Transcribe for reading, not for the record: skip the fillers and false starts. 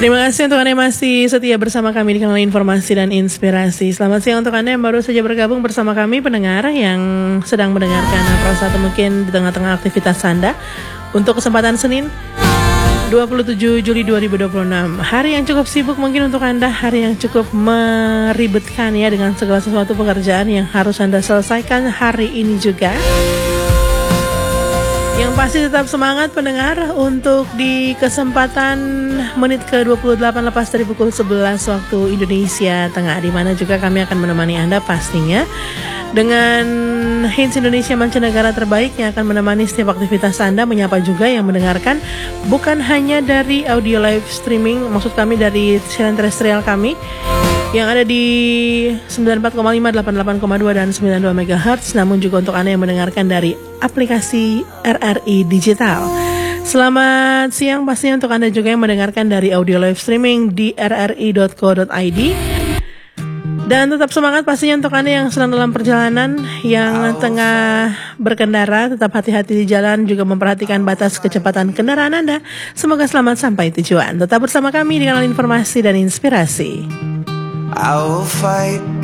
Terima kasih untuk Anda yang masih setia bersama kami di kanal Informasi dan Inspirasi. Selamat siang untuk Anda yang baru saja bergabung bersama kami, pendengar yang sedang mendengarkan Prosa atau mungkin di tengah-tengah aktivitas Anda. Untuk kesempatan Senin 27 Juli 2026, hari yang cukup sibuk mungkin untuk Anda, hari yang cukup meribetkan ya, dengan segala sesuatu pekerjaan yang harus Anda selesaikan hari ini juga. Yang pasti tetap semangat pendengar untuk di kesempatan menit ke-28 lepas dari pukul 11 waktu Indonesia Tengah, di mana juga kami akan menemani Anda pastinya dengan hits Indonesia mancanegara terbaik yang akan menemani setiap aktivitas Anda, menyapa juga yang mendengarkan bukan hanya dari audio live streaming, maksud kami dari siaran terestrial kami yang ada di 94,5, 88,2 dan 92 MHz, namun juga untuk Anda yang mendengarkan dari aplikasi RRI Digital. Selamat siang pastinya untuk Anda juga yang mendengarkan dari audio live streaming di rri.co.id. Dan tetap semangat pastinya untuk Anda yang sedang dalam perjalanan, yang tengah berkendara, tetap hati-hati di jalan, juga memperhatikan batas kecepatan kendaraan Anda. Semoga selamat sampai tujuan. Tetap bersama kami di kanal Informasi dan Inspirasi. I will fight